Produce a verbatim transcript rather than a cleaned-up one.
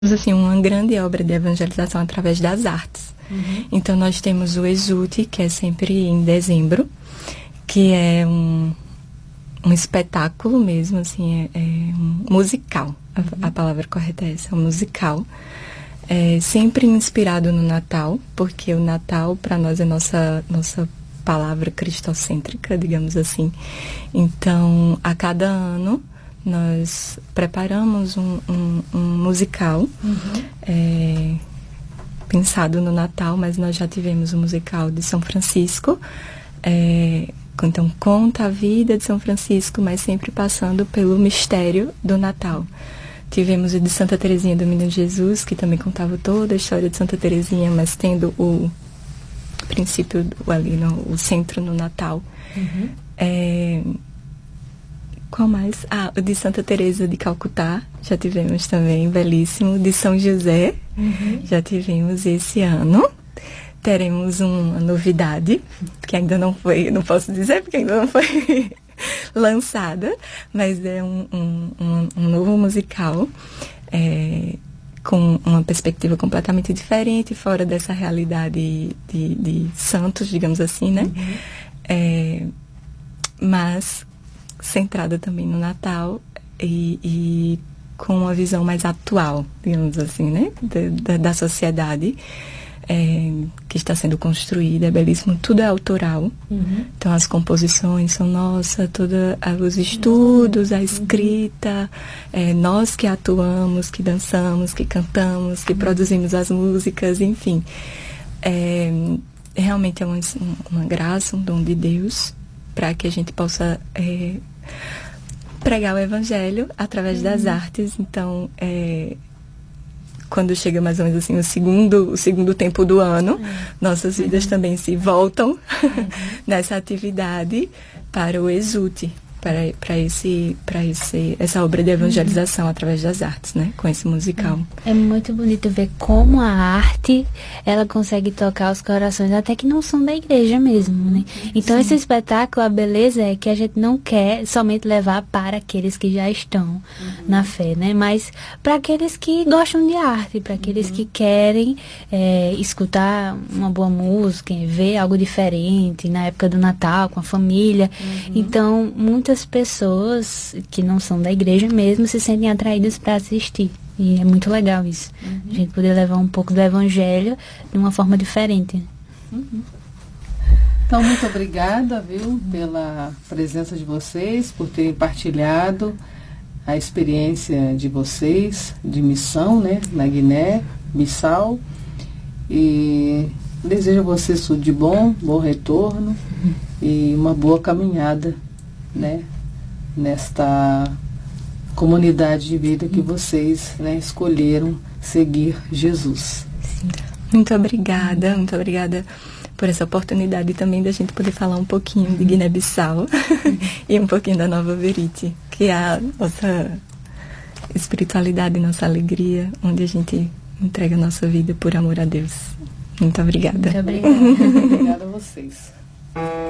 assim, uma grande obra de evangelização através das artes. Uhum. Então, nós temos o Exulte, que é sempre em dezembro, que é um, um espetáculo mesmo, assim, é, é um musical. Uhum. A, a palavra correta é essa, é um musical. É sempre inspirado no Natal, porque o Natal, para nós, é nossa, nossa palavra cristocêntrica, digamos assim. Então, a cada ano, nós preparamos um, um, um musical, uhum. é, pensado no Natal, mas nós já tivemos o um musical de São Francisco, é, então conta a vida de São Francisco, mas sempre passando pelo mistério do Natal. Tivemos o de Santa Teresinha do Menino Jesus, que também contava toda a história de Santa Teresinha, mas tendo o princípio do, ali, no, o centro no Natal. Uhum. É, qual mais? Ah, o de Santa Teresa de Calcutá, já tivemos também, belíssimo. De São José, uhum. já tivemos esse ano. Teremos uma novidade, que ainda não foi, não posso dizer, porque ainda não foi lançada, mas é um, um, um, um novo musical, é, com uma perspectiva completamente diferente, fora dessa realidade de, de santos, digamos assim, né? Uhum. É, mas centrada também no Natal e, e com uma visão mais atual, digamos assim, né? Da, da, da sociedade é, que está sendo construída. É belíssimo, tudo é autoral. Uhum. Então as composições são nossas, todos os estudos, a escrita, é, nós que atuamos, que dançamos, que cantamos, que uhum. produzimos as músicas, enfim. É, realmente é uma, uma graça, um dom de Deus, para que a gente possa é, pregar o Evangelho através uhum. das artes. Então, é, quando chega mais ou menos assim o segundo, o segundo tempo do ano, uhum. nossas vidas uhum. também se voltam uhum. nessa atividade para o Exulte, para, para, esse, para esse, essa obra de evangelização uhum. através das artes, né? Com esse musical. É muito bonito ver como a arte, ela consegue tocar os corações, até que não são da igreja mesmo, né? Então, Sim. esse espetáculo, a beleza é que a gente não quer somente levar para aqueles que já estão uhum. na fé, né? Mas para aqueles que gostam de arte, para aqueles uhum. que querem é, escutar uma boa música, ver algo diferente na época do Natal, com a família. Uhum. Então, muitas Muitas pessoas que não são da igreja mesmo se sentem atraídas para assistir. E é muito legal isso. Uhum. A gente poder levar um pouco do evangelho de uma forma diferente. Uhum. Então, muito obrigada, viu, pela presença de vocês, por terem partilhado a experiência de vocês, de missão, né, na Guiné-Bissau. E desejo a vocês tudo de bom, bom retorno uhum. e uma boa caminhada, né, nesta comunidade de vida que vocês, né, escolheram seguir Jesus. Sim. Muito obrigada, muito obrigada por essa oportunidade também da gente poder falar um pouquinho uhum. de Guiné-Bissau uhum. e um pouquinho da Nova Verite, que é a nossa espiritualidade, nossa alegria, onde a gente entrega a nossa vida por amor a Deus. Muito obrigada. Muito obrigada. Obrigada a vocês.